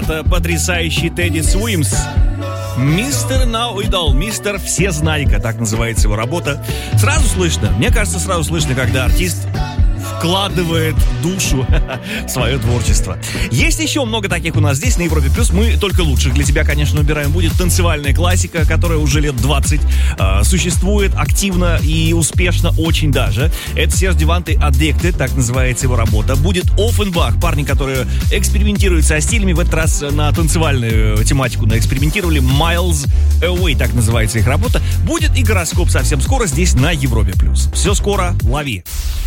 Это потрясающий Тедди Суимс. Мистер Know It All, мистер Всезнайка, так называется его работа. Сразу слышно, мне кажется, сразу слышно, когда артист вкладывает душу в свое творчество. Есть еще много таких у нас здесь на Европе Плюс. Мы только лучших для тебя, конечно, убираем. Будет танцевальная классика, которая уже лет 20 существует активно и успешно очень даже. Это Серж Диванте Addicted, так называется его работа. Будет Оффенбах, парни, которые экспериментируют со стилями. В этот раз на танцевальную тематику наэкспериментировали. Miles Away, так называется их работа. Будет и гороскоп совсем скоро здесь на Европе Плюс. Все скоро, лови.